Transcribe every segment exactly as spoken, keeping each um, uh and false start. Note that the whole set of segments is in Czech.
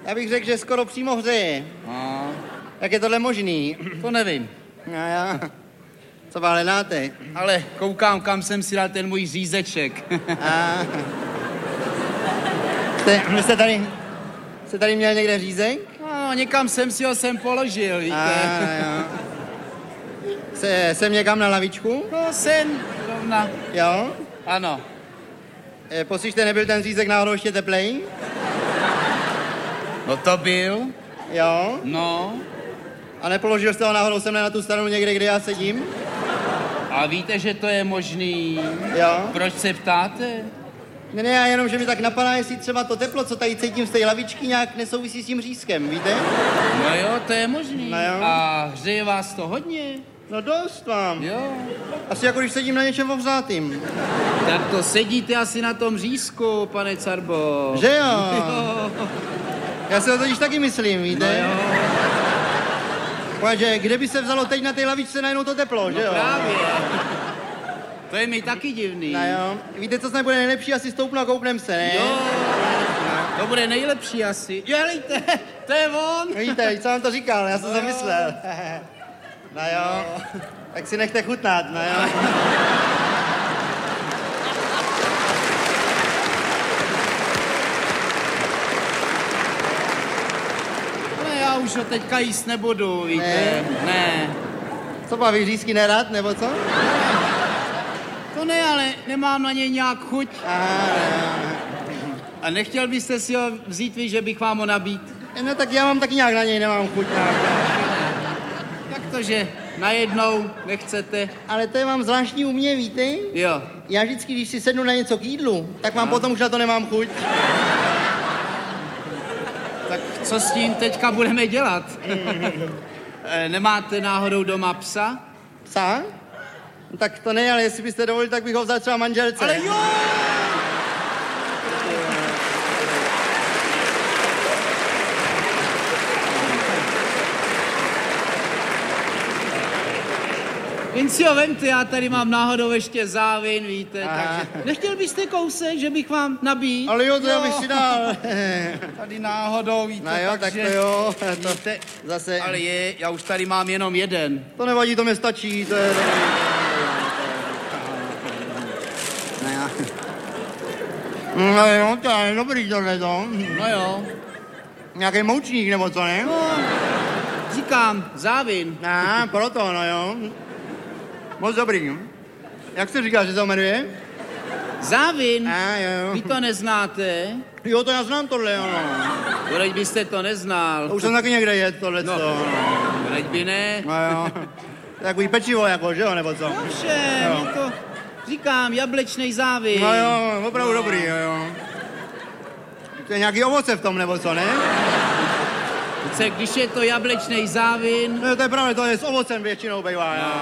Já bych řekl, že skoro přímo hřeje. No, Jak je tohle možný? to nevím. No já. Co vám hledáte? Ale koukám, kam jsem si dal ten můj řízeček. A... Jste, vy jste tady, jste tady měl někde řízek? No, někam jsem si ho sem položil, víte. A, jo. Se, jsem někam na lavičku? No, sem, rovna. Jo. Ano. E, Poslyšte, nebyl ten řízek náhodou ještě teplej? No to byl. Jo. No. A nepoložil jste ho náhodou sem na tu stranu někde, kde já sedím? A víte, že to je možný. Jo. Proč se ptáte? Ne, ne, já jenom, že mi tak napadá, jestli třeba to teplo, co tady cítím z té lavičky, nějak nesouvisí s tím řízkem, víte? No jo, to je možný. No jo. A hřeje vás to hodně? No dost vám. Jo. Asi jako když sedím na něčem ohřátým. Tak to sedíte asi na tom řízku, pane Carbo. Že jo? Jo. Já si to totiž taky myslím, víte? No jo. Protože kde by se vzalo teď na té lavičce najednou to teplo, No že jo? právě. To je mi taky divný. No jo. Víte, co snad bude nejlepší? Asi stoupnu a koupnem se, ne? Jo. To bude nejlepší asi. Jo, helejte, to je on. Víte, co vám to říkal, já jsem No to myslel. No jo. Tak si nechte chutnat, no jo. Ale já už ho teďka jíst nebudu, víte. Ne. Ne. Co baví, řízky nerad, nebo co? To ne, ale nemám na něj nějak chuť. Aha, A nechtěl byste si ho vzít vy, že bych vám ho nabít? no. no tak já mám taky nějak na něj, nemám chuť nějak. Jak to, že najednou nechcete? Ale to je vám zvláštní u mě, víte? Jo. Já vždycky, když si sednu na něco k jídlu, tak mám potom už na to nemám chuť. Tak co s tím teďka budeme dělat? Eh, Nemáte náhodou doma psa? Psa? No, tak to ne, ale jestli byste dovolili, tak bych ho vzal třeba manželce. Ale jo! Jen si ho vemte, já tady mám náhodou ještě závin, víte, Aha. takže nechtěl byste kousek, že bych vám nabít? Ale jo, to já bych si dal. Tady náhodou, víte, No jo, tak takže... to jo, to Víte, zase, ale je, já už tady mám jenom jeden. to nevadí, to mi stačí, to je dobrý. No jo. No jo, to je dobrý tohle to. No jo. Nějaký moučník nebo co, ne? No, říkám, závin. Aha, proto, no jo. Moc dobrý. Jak jste říkal, že se to jmenuje? Závin? A jo. Vy to neznáte? Jo, to já znám tohle, jo. Proč byste to neznal? To už jsem taky někde jet, tohle No. to. Proč by ne? No jo. Takový pečivo jako, že jo, nebo co? No všem, Jo. je to, říkám, jablečnej závin. No jo, opravdu No. dobrý, jo, jo. To je nějaký ovoce v tom, nebo co, ne? Více, když je to jablečnej závin, No to je pravda, to je s ovocem většinou bývá, jo.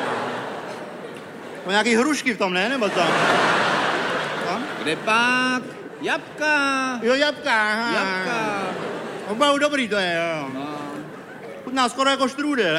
No nějaký hrušky v tom, ne, nebo co? No? kde pak? Jabka. Jo, jabka, aha. Jabka. Opravdu dobrý to je, jo. No. Chutná skoro jako štrůdel.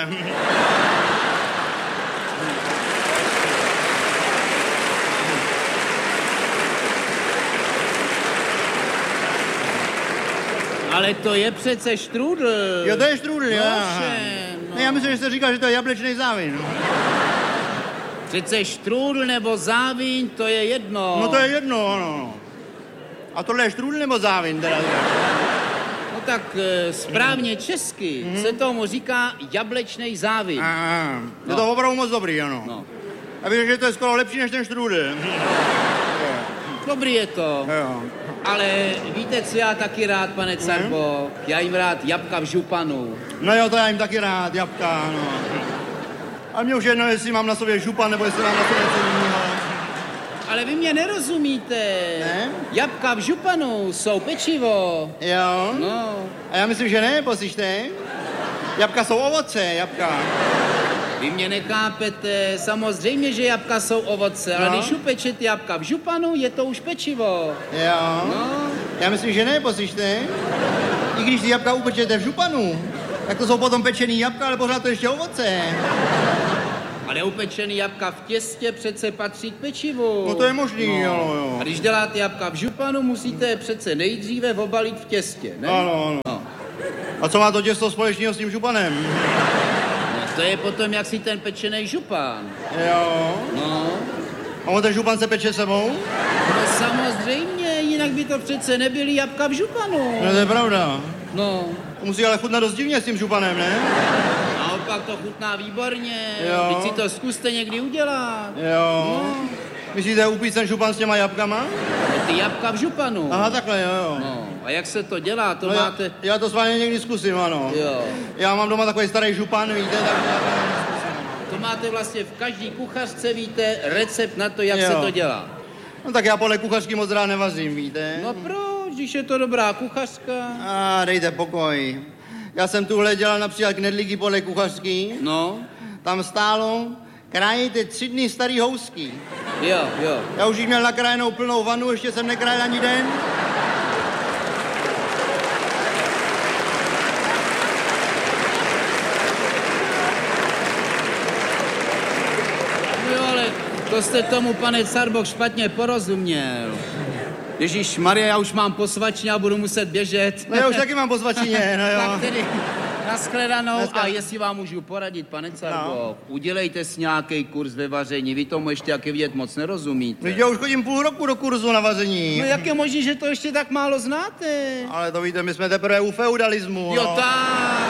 Ale to je přece štrůdl. Jo, to je štrůdl, jo. No, aha. všem, no. Ne, já myslím, že jste říkal, že to je jablečný závin. Přece štrůdl nebo závín, to je jedno. No to je jedno, ano. A tohle je štrůdl nebo závin, teda? No tak e, správně česky Mhm. se tomu říká jablečnej závin. Aha, je No. to opravdu moc dobrý, ano. No. A víš, že to je skoro lepší než ten štrůdl. Dobrý je to. Jo. Ale víte, co já taky rád, pane Carbo? Já jim rád jabka v županu. No jo, to já jim taky rád, jabka, no. A mě už jedno, jestli mám na sobě župan, nebo jestli mám na sobě něco jiného. Ale vy mě nerozumíte. Ne? Jabka v županu jsou pečivo. Jo? No. A já myslím, že ne, poslyšte. Jabka jsou ovoce, jabka. Vy mě nechápete, samozřejmě, že jabka jsou ovoce, ale No. když upečete jabka v županu, je to už pečivo. Jo? No. Já myslím, že ne, poslyšte. I když ty jabka upečete v županu, tak to jsou potom pečený jabka, ale pořád to ještě ovoce. Ale neupečený jabka v těstě přece patří k pečivu. No to je možný, no. jo, jo. A když děláte jabka v županu, musíte je přece nejdříve obalit v těstě, ne? Ano, ano. No. A co má to těsto společného s tím županem? No, to je potom, jak si ten pečený župan. Jo. No. A on ten župan se peče sebou? No samozřejmě, jinak by to přece nebyly jabka v županu. No to je pravda. No. To musí ale chutnat dost divně s tím županem, ne? Naopak to chutná výborně. Jo. Teď si to zkuste někdy udělat. Jo. No. Myslíte upít ten župan s těma jabkama? Ty jabka v županu. Aha, takhle, jo, jo. No. A jak se to dělá, to No máte... já, já to s vámi někdy zkusím, ano. Jo. Já mám doma takový starý župan, víte, tak... To máte vlastně v každý kuchařce, víte, recept na to, jak Jo. se to dělá. No tak já podle kuchařky moc rád nevařím, víte. No proč, když je to dobrá kuchařka? A dejte pokoj. Já jsem tuhle dělal například knedlíky podle kuchařky. No, Tam stálo, krájejte tři dny starý housky. jo, jo. Já už jich měl nakrájenou plnou vanu, ještě jsem nekrájel ani den. No jo, ale to jste tomu, pane Carboch, špatně porozuměl. Ježíš Maria, já už mám posvačně a budu muset běžet. No já už taky mám po svačině, no jo. Tak tedy nashledanou. Dneska- A jestli vám můžu poradit, pane Carboch, no. Udělejte si nějaký kurz ve vaření. Vy tomu ještě, jak je vidět, moc nerozumíte. Víš, já už chodím půl roku do kurzu na vaření. No jak je možné, že to ještě tak málo znáte? Ale to víte, my jsme teprve u feudalismu. Jo, no. tak.